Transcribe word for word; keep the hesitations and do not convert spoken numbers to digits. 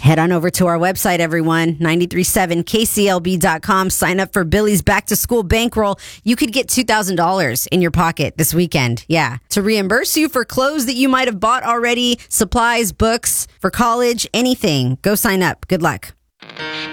Head on over to our website, everyone, nine three seven K C L B dot com. Sign up for Billy's Back to School Bankroll. You could get two thousand dollars in your pocket this weekend. Yeah. To reimburse you for clothes that you might have bought already, supplies, books, for college, anything. Go sign up. Good luck.